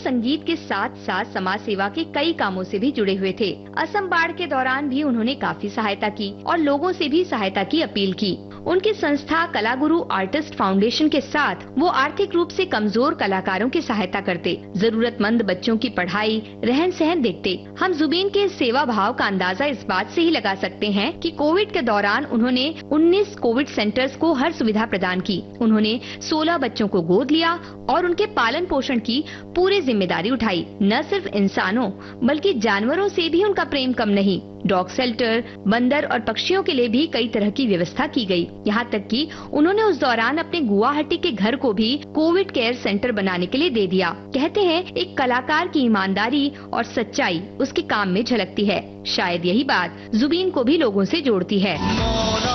संगीत के साथ साथ समाज सेवा के कई कामों से भी जुड़े हुए थे। असम बाढ़ के दौरान भी उन्होंने काफी सहायता की और लोगों से भी सहायता की अपील की। उनकी संस्था कलागुरु आर्टिस्ट फाउंडेशन के साथ वो आर्थिक रूप से कमजोर कलाकारों की सहायता करते, जरूरतमंद बच्चों की पढ़ाई, रहन सहन देखते। हम जुबीन के सेवा भाव का अंदाजा इस बात से ही लगा सकते हैं कि कोविड के दौरान उन्होंने 19 कोविड सेंटर्स को हर सुविधा प्रदान की। उन्होंने 16 बच्चों को गोद लिया और उनके पालन पोषण की पूरी जिम्मेदारी उठाई। न सिर्फ इंसानों बल्कि जानवरों से भी उनका प्रेम कम नहीं। डॉग शेल्टर, बंदर और पक्षियों के लिए भी कई तरह की व्यवस्था की गई। यहाँ तक कि उन्होंने उस दौरान अपने गुवाहाटी के घर को भी कोविड केयर सेंटर बनाने के लिए दे दिया। कहते हैं एक कलाकार की ईमानदारी और सच्चाई उसके काम में झलकती है। शायद यही बात जुबीन को भी लोगों से जोड़ती है।